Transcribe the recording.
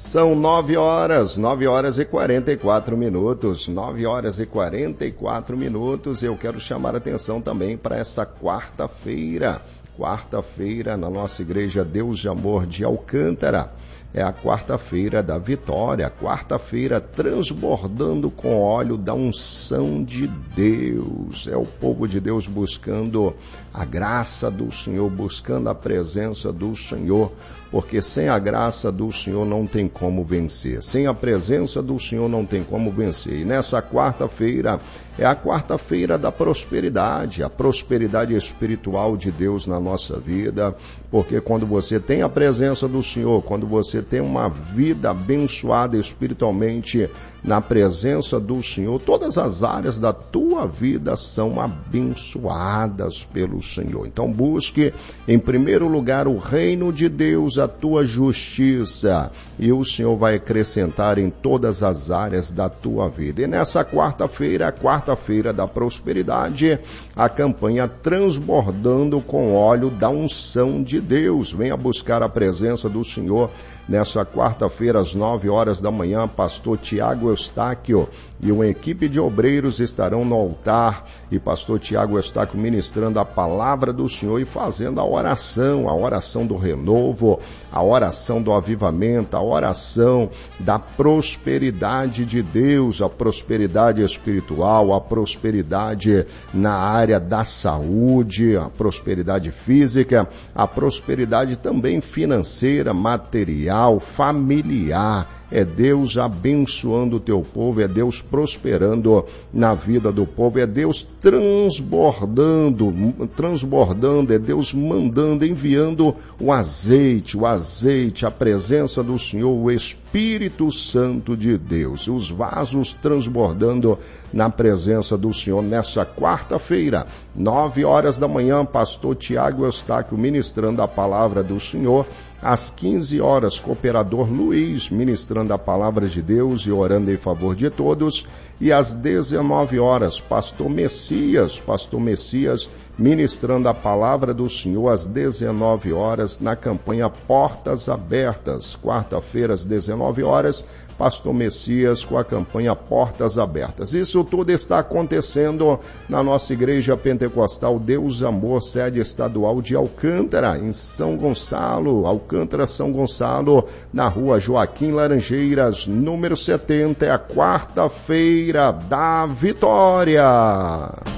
São 9 horas e 44 minutos, 9 horas e 44 minutos. Eu quero chamar a atenção também para essa quarta-feira na nossa igreja Deus de Amor de Alcântara. É a quarta-feira da vitória, quarta-feira transbordando com óleo da unção de Deus. É o povo de Deus buscando a graça do Senhor, buscando a presença do Senhor, porque sem a graça do Senhor não tem como vencer. Sem a presença do Senhor não tem como vencer. E nessa quarta-feira é a quarta-feira da prosperidade, a prosperidade espiritual de Deus na nossa vida, porque quando você tem a presença do Senhor, quando você tem uma vida abençoada espiritualmente na presença do Senhor, todas as áreas da tua vida são abençoadas pelo Senhor. Então busque em primeiro lugar o reino de Deus, a tua justiça, e o Senhor vai acrescentar em todas as áreas da tua vida. E nessa quarta-feira, a quarta-feira da prosperidade, a campanha Transbordando com Óleo da Unção de Deus. Venha buscar a presença do Senhor nessa quarta-feira, às 9 horas da manhã. Pastor Tiago Eustáquio e uma equipe de obreiros estarão no altar, e pastor Tiago Eustáquio ministrando a palavra do Senhor e fazendo a oração do renovo, a oração do avivamento, a oração da prosperidade de Deus, a prosperidade espiritual, a prosperidade na área da saúde, a prosperidade física, a prosperidade também financeira, material, familiar. É Deus abençoando o teu povo, é Deus prosperando na vida do povo, é Deus transbordando, é Deus mandando, enviando o azeite, a presença do Senhor, o Espírito Santo de Deus, os vasos transbordando na presença do Senhor nessa quarta-feira, 9 horas da manhã, pastor Tiago Eustáquio ministrando a palavra do Senhor. Às 15 horas, cooperador Luiz ministrando a palavra de Deus e orando em favor de todos. E às 19 horas, pastor Messias ministrando a palavra do Senhor às 19 horas na campanha Portas Abertas. Quarta-feira, às 19 horas, pastor Messias com a campanha Portas Abertas. Isso tudo está acontecendo na nossa igreja pentecostal Deus Amor, sede estadual de Alcântara, em São Gonçalo, Alcântara, São Gonçalo, na rua Joaquim Laranjeiras, número 70, é a quarta-feira da vitória.